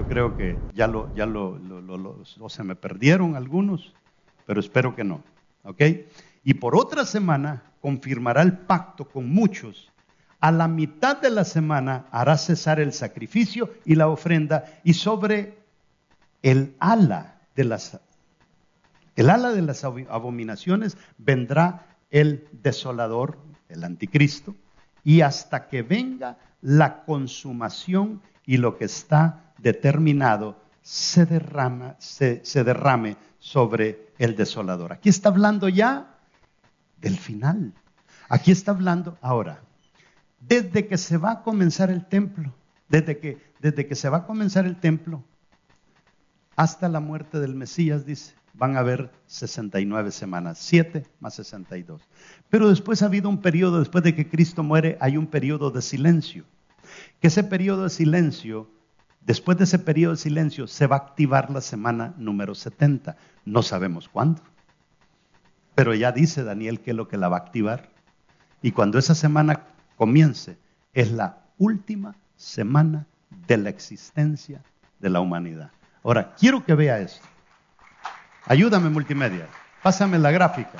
Yo creo que o se me perdieron algunos, pero espero que no. ¿Ok? Y por otra semana confirmará el pacto con muchos. A la mitad de la semana hará cesar el sacrificio y la ofrenda, y sobre el ala de las abominaciones vendrá el desolador, el anticristo, y hasta que venga la consumación y lo que está determinado se derrame sobre el desolador. Aquí está hablando ya del final. Aquí está hablando ahora, desde que se va a comenzar el templo, desde que se va a comenzar el templo hasta la muerte del Mesías, dice, van a haber 69 semanas, 7 más 62. Pero después ha habido un periodo, después de que Cristo muere, hay un periodo de silencio. Que ese periodo de silencio, después de ese periodo de silencio, se va a activar la semana número 70. No sabemos cuándo. Pero ya dice Daniel que es lo que la va a activar. Y cuando esa semana comience, es la última semana de la existencia de la humanidad. Ahora, quiero que vea esto. Ayúdame, multimedia. Pásame la gráfica.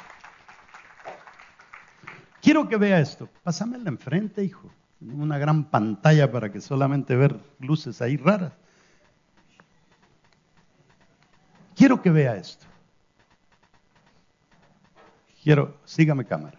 Quiero que vea esto. Pásamela enfrente, hijo. Una gran pantalla para que solamente ver luces ahí raras. Quiero que vea esto. Sígame cámara.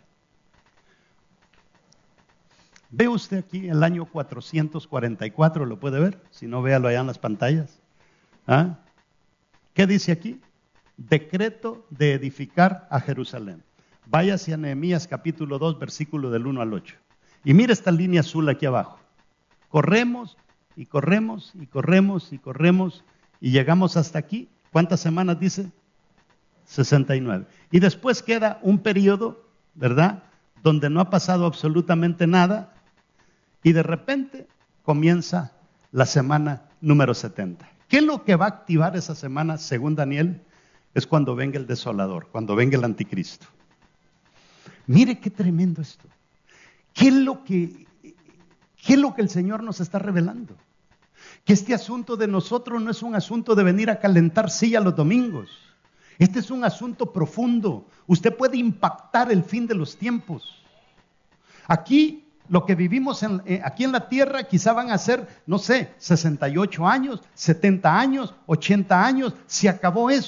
¿Ve usted aquí el año 444? ¿Lo puede ver? Si no, véalo allá en las pantallas. ¿Ah? ¿Qué dice aquí? Decreto de edificar a Jerusalén. Vaya hacia Nehemías capítulo 2, versículo del 1 al 8. Y mira esta línea azul aquí abajo. Corremos y corremos y corremos y corremos y llegamos hasta aquí. ¿Cuántas semanas dice? 69. Y después queda un periodo, ¿verdad?, donde no ha pasado absolutamente nada, y de repente comienza la semana número 70. ¿Qué es lo que va a activar esa semana, según Daniel? Es cuando venga el desolador, cuando venga el anticristo. Mire qué tremendo esto. ¿Qué es lo que el Señor nos está revelando? Que este asunto de nosotros no es un asunto de venir a calentar silla los domingos. Este es un asunto profundo. Usted puede impactar el fin de los tiempos. Aquí, lo que vivimos aquí en la tierra, quizá van a ser, no sé, 68 años, 70 años, 80 años. Se acabó eso.